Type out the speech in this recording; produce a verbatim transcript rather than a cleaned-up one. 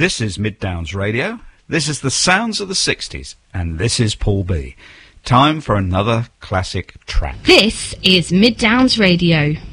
This is Mid Downs Radio. This is the sounds of the sixties, and this is Paul B. Time for another classic track. This is Mid Downs Radio.